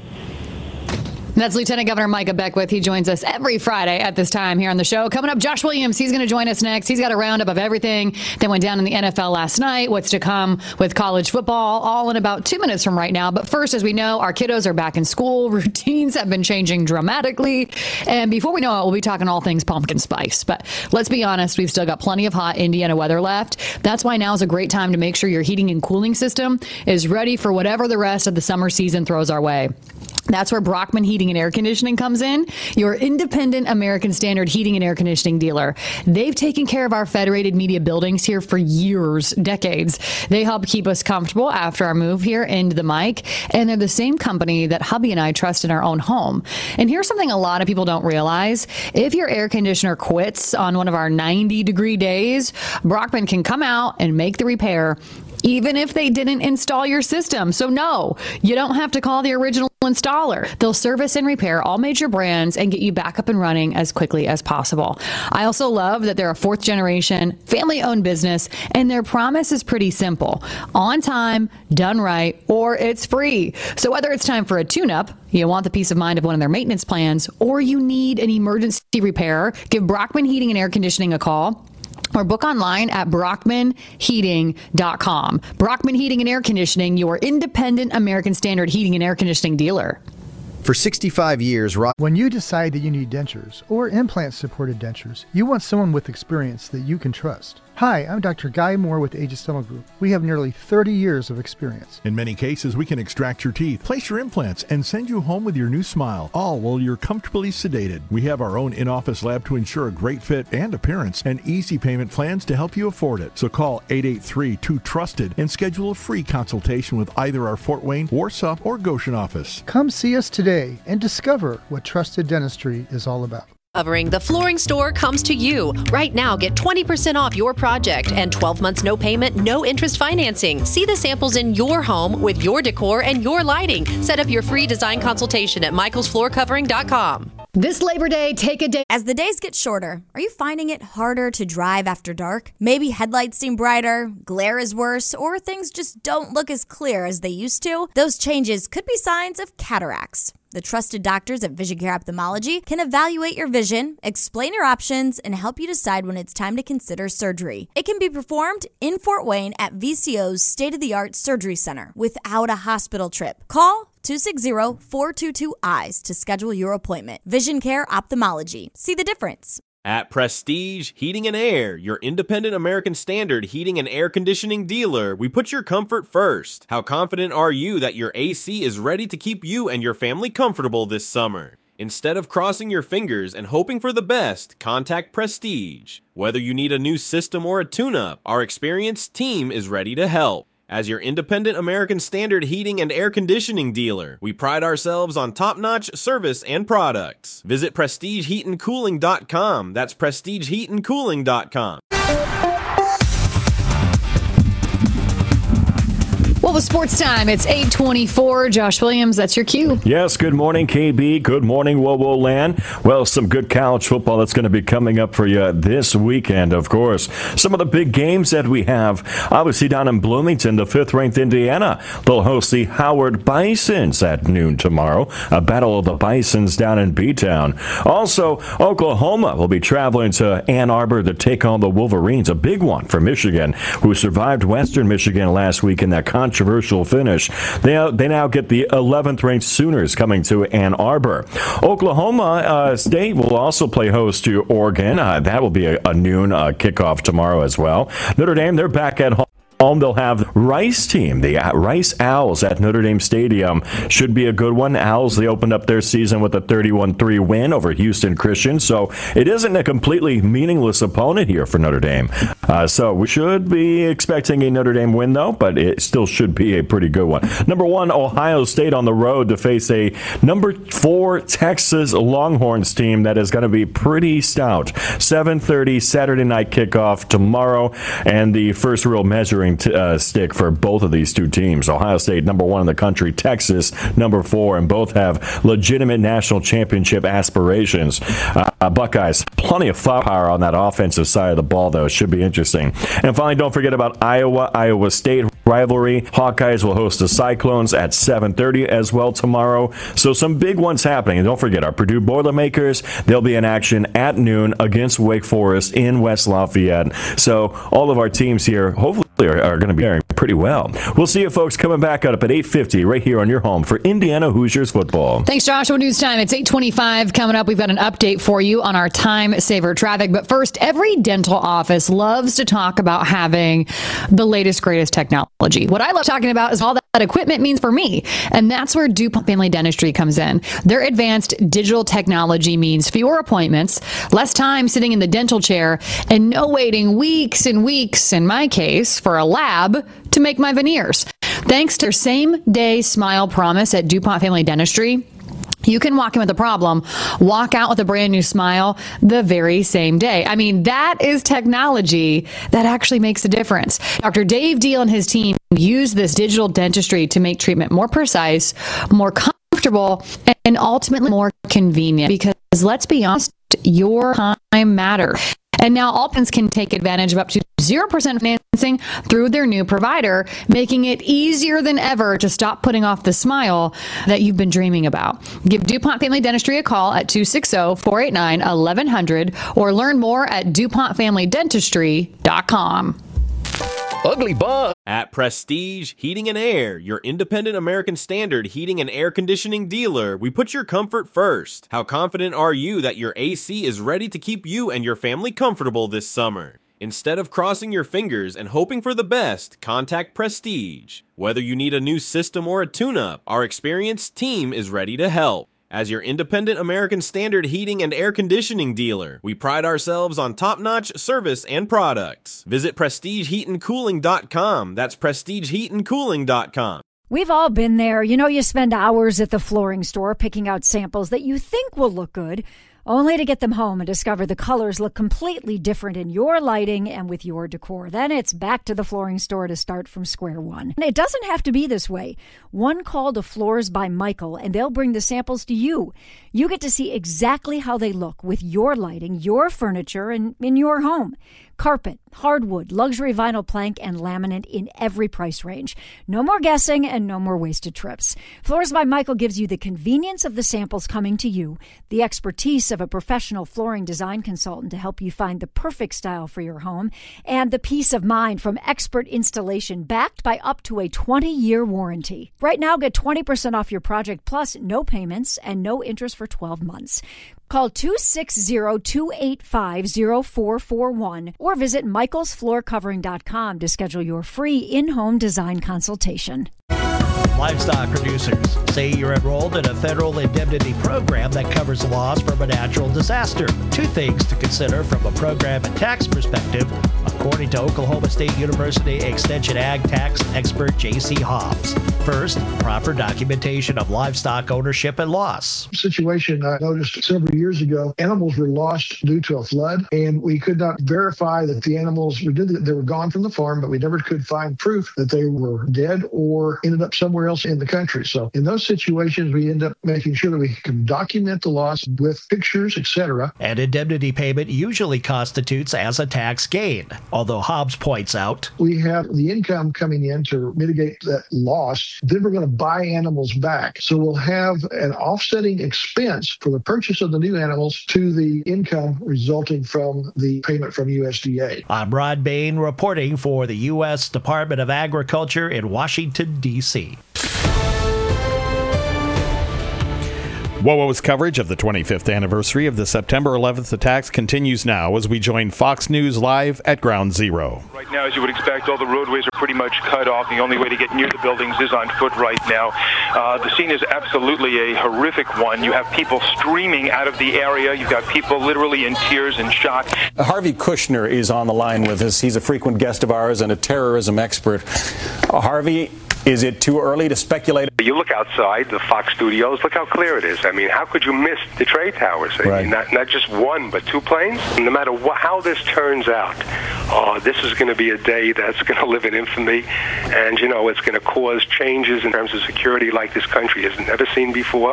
That's Lieutenant Governor Micah Beckwith. He joins us every Friday at this time here on the show. Coming up, Josh Williams. He's going to join us next. He's got a roundup of everything that went down in the N F L last night, what's to come with college football, all in about two minutes from right now. But first, as we know, our kiddos are back in school. Routines have been changing dramatically. And before we know it, we'll be talking all things pumpkin spice. But let's be honest, we've still got plenty of hot Indiana weather left. That's why now is a great time to make sure your heating and cooling system is ready for whatever the rest of the summer season throws our way. That's where Brockman Heating and Air Conditioning comes in, your independent American Standard heating and air conditioning dealer. They've taken care of our Federated Media buildings here for years, decades. They help keep us comfortable after our move here into the mic, and they're the same company that hubby and I trust in our own home. And here's something a lot of people don't realize. If your air conditioner quits on one of our ninety degree days, Brockman can come out and make the repair even if they didn't install your system. So no, you don't have to call the original installer. They'll service and repair all major brands and get you back up and running as quickly as possible. I also love that they're a fourth generation, family owned business, and their promise is pretty simple. On time, done right, or it's free. So whether it's time for a tune-up, you want the peace of mind of one of their maintenance plans, or you need an emergency repair, give Brockman Heating and Air Conditioning a call, or book online at brockman heating dot com. Brockman Heating and Air Conditioning, your independent American Standard heating and air conditioning dealer. For sixty-five years, Rock. When you decide that you need dentures or implant-supported dentures, you want someone with experience that you can trust. Hi, I'm Doctor Guy Moore with Aegis Dental Group. We have nearly thirty years of experience. In many cases, we can extract your teeth, place your implants, and send you home with your new smile, all while you're comfortably sedated. We have our own in-office lab to ensure a great fit and appearance, and easy payment plans to help you afford it. So call eight eight three, two trusted and schedule a free consultation with either our Fort Wayne, Warsaw, or Goshen office. Come see us today and discover what trusted dentistry is all about. Covering the Flooring Store comes to you. Right now, get twenty percent off your project and twelve months no payment, no interest financing. See the samples in your home with your decor and your lighting. Set up your free design consultation at michaels floor covering dot com. This Labor Day, take a day. As the days get shorter, are you finding it harder to drive after dark? Maybe headlights seem brighter, glare is worse, or things just don't look as clear as they used to? Those changes could be signs of cataracts. The trusted doctors at Vision Care Ophthalmology can evaluate your vision, explain your options, and help you decide when it's time to consider surgery. It can be performed in Fort Wayne at V C O's state-of-the-art surgery center without a hospital trip. Call two six zero, four two two, eyes to schedule your appointment. Vision Care Ophthalmology. See the difference. At Prestige Heating and Air, your independent American Standard heating and air conditioning dealer, we put your comfort first. How confident are you that your A C is ready to keep you and your family comfortable this summer? Instead of crossing your fingers and hoping for the best, contact Prestige. Whether you need a new system or a tune-up, our experienced team is ready to help. As your independent American Standard heating and air conditioning dealer, we pride ourselves on top-notch service and products. Visit prestige heat and cooling dot com. That's prestige heat and cooling dot com. Well, the sports time. It's eight twenty-four. Josh Williams, that's your cue. Yes, good morning, K B. Good morning, Wowo Land. Well, some good college football that's going to be coming up for you this weekend, of course. Some of the big games that we have, obviously down in Bloomington, the fifth-ranked Indiana. They'll host the Howard Bisons at noon tomorrow. A battle of the Bisons down in B-Town. Also, Oklahoma will be traveling to Ann Arbor to take on the Wolverines, a big one for Michigan, who survived Western Michigan last week in that controversial finish. They, they now get the eleventh-ranked Sooners coming to Ann Arbor. Oklahoma uh, State will also play host to Oregon. Uh, that will be a, a noon uh, kickoff tomorrow as well. Notre Dame, they're back at home. They'll have Rice team, the Rice Owls at Notre Dame Stadium. Should be a good one. Owls, they opened up their season with a thirty-one three win over Houston Christian, so it isn't a completely meaningless opponent here for Notre Dame. Uh, so we should be expecting a Notre Dame win, though, but it still should be a pretty good one. Number one, Ohio State on the road to face a number four Texas Longhorns team that is going to be pretty stout. seven thirty Saturday night kickoff tomorrow, and the first real measuring T- uh, stick for both of these two teams. Ohio State, number one in the country. Texas, number four, and both have legitimate national championship aspirations. Uh, Buckeyes, plenty of firepower on that offensive side of the ball, though. Should be interesting. And finally, don't forget about Iowa, Iowa State rivalry. Hawkeyes will host the Cyclones at seven thirty as well tomorrow. So some big ones happening. And don't forget, our Purdue Boilermakers, they'll be in action at noon against Wake Forest in West Lafayette. So all of our teams here, hopefully, are, are going to be doing pretty well. We'll see you folks coming back up at eight fifty right here on your home for Indiana Hoosiers football. Thanks, Joshua. News time. It's eight twenty-five. Coming up, we've got an update for you on our time saver traffic. But first, every dental office loves to talk about having the latest, greatest technology. What I love talking about is all that equipment means for me. And that's where DuPont Family Dentistry comes in. Their advanced digital technology means fewer appointments, less time sitting in the dental chair, and no waiting weeks and weeks, in my case, for a lab to make my veneers. Thanks to their same-day smile promise at DuPont Family Dentistry, you can walk in with a problem, walk out with a brand new smile the very same day. I mean, that is technology that actually makes a difference. Doctor Dave Deal and his team use this digital dentistry to make treatment more precise, more comfortable, and ultimately more convenient. Because let's be honest, your time matters. And now Alpens can take advantage of up to zero percent financing through their new provider, making it easier than ever to stop putting off the smile that you've been dreaming about. Give DuPont Family Dentistry a call at two six zero, four eight nine, eleven hundred or learn more at DuPont Family Dentistry dot com. Ugly Bug. At Prestige Heating and Air, your independent American Standard heating and air conditioning dealer, we put your comfort first. How confident are you that your A C is ready to keep you and your family comfortable this summer? Instead of crossing your fingers and hoping for the best, contact Prestige. Whether you need a new system or a tune-up, our experienced team is ready to help. As your independent American Standard heating and air conditioning dealer, we pride ourselves on top-notch service and products. Visit prestige heat and cooling dot com. That's prestige heat and cooling dot com. We've all been there. You know, you spend hours at the flooring store picking out samples that you think will look good, only to get them home and discover the colors look completely different in your lighting and with your decor. Then it's back to the flooring store to start from square one. And it doesn't have to be this way. One call to Floors by Michael, and they'll bring the samples to you. You get to see exactly how they look with your lighting, your furniture, and in your home. Carpet, hardwood, luxury vinyl plank, and laminate in every price range. No more guessing and no more wasted trips. Floors by Michael gives you the convenience of the samples coming to you, the expertise of a professional flooring design consultant to help you find the perfect style for your home, and the peace of mind from expert installation backed by up to a twenty-year warranty. Right now, get twenty percent off your project plus no payments and no interest for twelve months. Call two six zero, two eight five, zero four four one or visit michaels floor covering dot com to schedule your free in-home design consultation. Livestock producers say you're enrolled in a federal indemnity program that covers loss from a natural disaster. Two things to consider from a program and tax perspective, according to Oklahoma State University Extension Ag Tax expert J C Hobbs. First, proper documentation of livestock ownership and loss. Situation I noticed several years ago, animals were lost due to a flood, and we could not verify that the animals, we did, they were gone from the farm, but we never could find proof that they were dead or ended up somewhere else in the country. So in those situations, we end up making sure that we can document the loss with pictures, et cetera. An indemnity payment usually constitutes as a tax gain, although Hobbs points out, we have the income coming in to mitigate that loss. Then we're going to buy animals back. So we'll have an offsetting expense for the purchase of the new animals to the income resulting from the payment from U S D A. I'm Rod Bain reporting for the U S Department of Agriculture in Washington, D C WOWO's coverage of the twenty-fifth anniversary of the September eleventh attacks continues now as we join Fox News Live at Ground Zero. Right now, as you would expect, all the roadways are pretty much cut off. The only way to get near the buildings is on foot right now. Uh, the scene is absolutely a horrific one. You have people streaming out of the area. You've got people literally in tears and shock. Harvey Kushner is on the line with us. He's a frequent guest of ours and a terrorism expert. Uh, Harvey, is it too early to speculate? You look outside the Fox studios, look how clear it is. I mean, how could you miss the trade towers? I Right. mean, not, not just one, but two planes. No matter what, how this turns out, uh, this is going to be a day that's going to live in infamy. And, you know, it's going to cause changes in terms of security like this country has never seen before.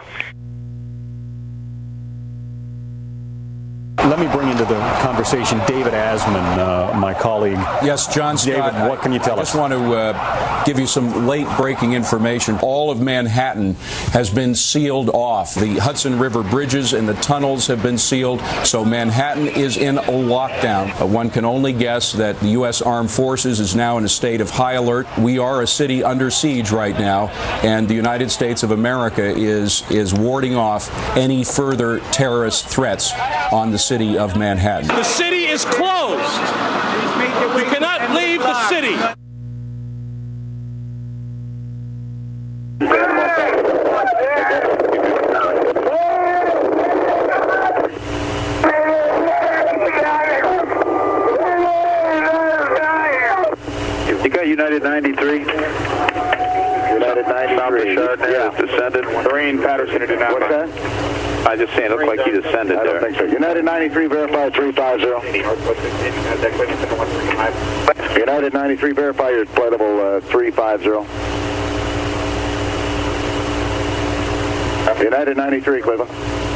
Let me bring into the conversation David Asman, uh, my colleague. Yes, John Scott. David, what can you tell I us? I just want to uh, give you some late-breaking information. All of Manhattan has been sealed off. The Hudson River bridges and the tunnels have been sealed, so Manhattan is in a lockdown. Uh, one can only guess that the U S Armed Forces is now in a state of high alert. We are a city under siege right now, and the United States of America is, is warding off any further terrorist threats on the city of Manhattan. The city is closed. You cannot leave the city. You got United ninety-three? United ninety-three. Yeah. Descended. Marine Patterson did not. What's that? I just saying, it looked like he descended there. I don't think so. United ninety-three, verify three five zero. United ninety-three, verify your flight level uh, three five zero. United ninety-three, Cleveland.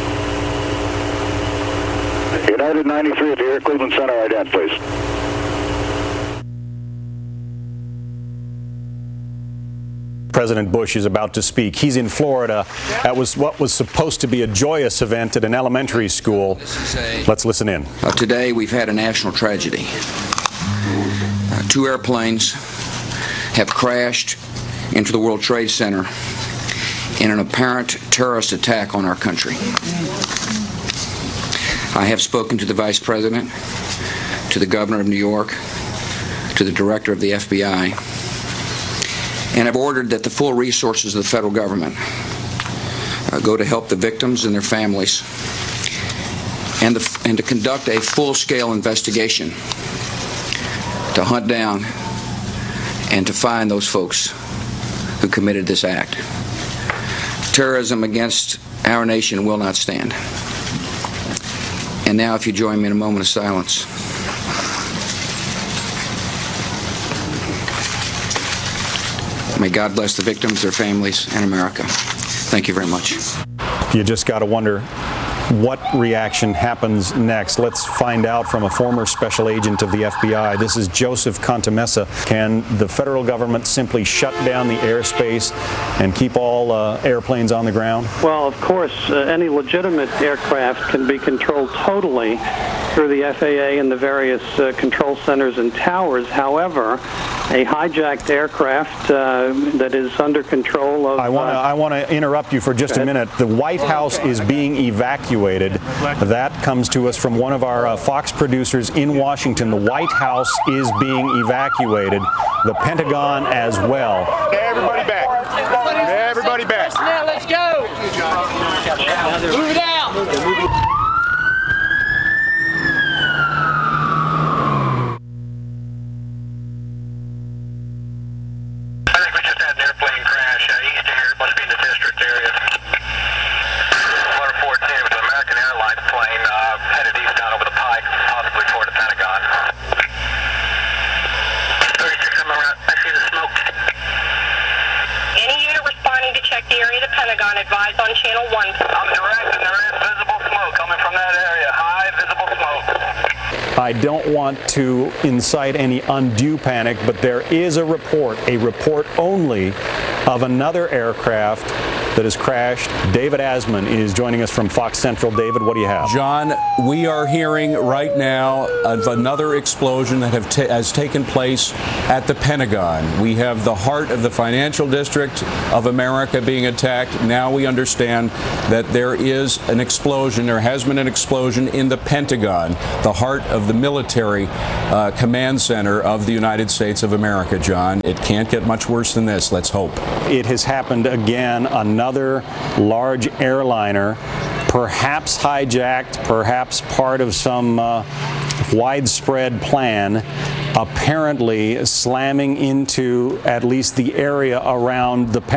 United ninety-three, at the Air Cleveland Center, ident, please. President Bush is about to speak. He's in Florida. That was what was supposed to be a joyous event at an elementary school. Let's listen in. Uh, today we've had a national tragedy. Uh, two airplanes have crashed into the World Trade Center in an apparent terrorist attack on our country. I have spoken to the Vice President, to the Governor of New York, to the Director of the F B I, and have ordered that the full resources of the federal government uh, go to help the victims and their families, and, the, and to conduct a full-scale investigation to hunt down and to find those folks who committed this act. Terrorism against our nation will not stand. And now, if you join me in a moment of silence. May God bless the victims, their families, and America. Thank you very much. You just got to wonder what reaction happens next. Let's find out from a former special agent of the F B I. This is Joseph Contamessa. Can the federal government simply shut down the airspace and keep all uh, airplanes on the ground? Well, of course, uh, any legitimate aircraft can be controlled totally through the F A A and the various uh, control centers and towers. However, a hijacked aircraft uh, that is under control of... I want to uh, I want to interrupt you for just a minute. The White House is being evacuated. That comes to us from one of our uh, Fox producers in Washington. The White House is being evacuated. The Pentagon as well. Everybody back. Everybody back. Now let's go. Move it out. Advised on channel one. I'm direct and there is visible smoke coming from that area. High visible smoke. I don't want to incite any undue panic, but there is a report, a report only, of another aircraft that has crashed. David Asman is joining us from Fox Central. David, what do you have? John, we are hearing right now of another explosion that have ta- has taken place at the Pentagon. We have the heart of the financial district of America being attacked. Now we understand that there is an explosion, there has been an explosion in the Pentagon, the heart of the military uh, command center of the United States of America, John. It can't get much worse than this, let's hope. It has happened again. Another large airliner, perhaps hijacked, perhaps part of some uh, widespread plan, apparently slamming into at least the area around the